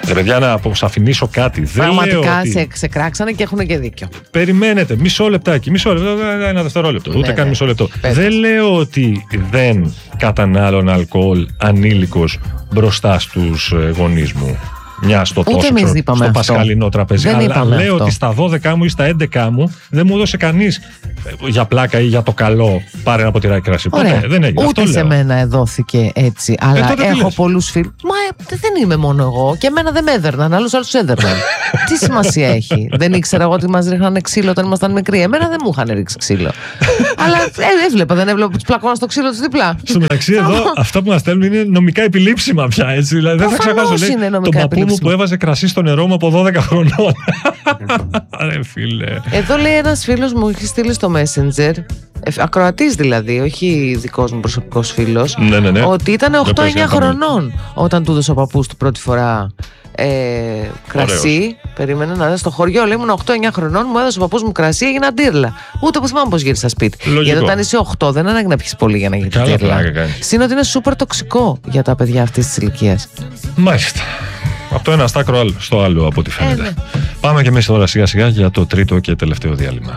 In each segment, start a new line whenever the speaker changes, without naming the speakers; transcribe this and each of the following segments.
Ρε παιδιά, να αποσαφηνίσω κάτι.
Πραγματικά σε κράξανε και έχουν και δίκιο.
Περιμένετε, μισό λεπτάκι, ένα δευτερόλεπτο, ούτε καν μισό λεπτό. Δεν λέω ότι δεν κατανάλωνα αλκοόλ ανήλικος μπροστά στους γονείς μου. Μια στο τόσο στο πασχαλινό τραπέζι. Αλλά λέω ότι στα 12 μου ή στα 11 μου δεν μου έδωσε κανείς για πλάκα ή για το καλό πάρε ένα ποτηράκι κρασί. Ποτέ δεν έγινε.
Ούτε σε μένα δόθηκε έτσι. Αλλά έχω πολλούς φίλους. Μα δεν είμαι μόνο εγώ. Και εμένα δεν με έδερναν. Άλλους έδερναν. Τι σημασία έχει. Δεν ήξερα εγώ ότι μας ρίχνανε ξύλο όταν ήμασταν μικροί. Εμένα δεν μου είχαν ρίξει ξύλο. Αλλά δεν έβλεπα τους πλακώνα στο ξύλο τους διπλά.
Στο μεταξύ εδώ αυτά που μας στέλνουν είναι νομικά επιλήψιμα πια. Δηλαδή δεν θα ξεχάσω. Τον παππού μου που έβαζε κρασί στο νερό μου από 12 χρονών. Ρε φίλε.
Εδώ λέει ένας φίλος μου, έχει στείλει στο Messenger, ακροατής δηλαδή, όχι δικός μου προσωπικός φίλος, ότι ήταν 8-9 χρονών όταν του έδωσε ο παππούς του πρώτη φορά κρασί. Περίμενε να δει στο χωριό, λέει, ήμουν 8-9 χρονών, μου έδωσε ο παππούς μου κρασί, έγινα ντύρλα. Ούτε που θυμάμαι πώς γύρισα σπίτι.
Λογικό.
Γιατί όταν είσαι 8 δεν ανάγκη να πιεις πολύ για να γίνει ντύρλα. Συν ότι είναι σούπερ τοξικό για τα παιδιά αυτής της ηλικίας.
Μάλιστα. Από το ένα στάκρο στο άλλο, από ό,τι φαίνεται. Πάμε και εμείς τώρα σιγά σιγά για το τρίτο και τελευταίο διάλειμμα.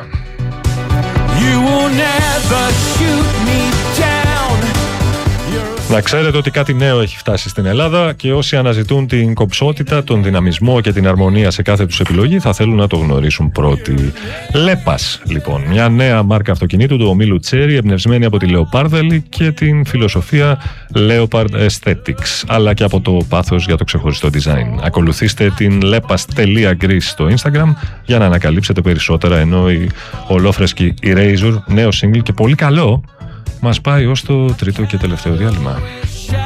Να ξέρετε ότι κάτι νέο έχει φτάσει στην Ελλάδα και όσοι αναζητούν την κομψότητα, τον δυναμισμό και την αρμονία σε κάθε τους επιλογή θα θέλουν να το γνωρίσουν πρώτοι. Λέπας, λοιπόν, μια νέα μάρκα αυτοκινήτου του ομίλου Cherry, εμπνευσμένη από τη Λεοπάρδαλη και την φιλοσοφία Leopard Aesthetics, αλλά και από το πάθος για το ξεχωριστό design. Ακολουθήστε την lepas.greece στο Instagram για να ανακαλύψετε περισσότερα, ενώ η ολόφρεσκη Eraser, νέο single και πολύ καλό, μας πάει ως το τρίτο και τελευταίο διάλειμμα.